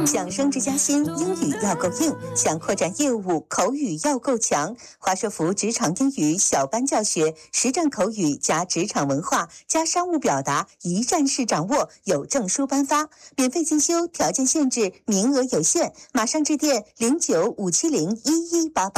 想升职加薪，英语要够硬；想扩展业务，口语要够强。华硕福职场英语小班教学，实战口语加职场文化加商务表达，一站式掌握，有证书颁发，免费进修，条件限制，名额有限，马上致电0957011188。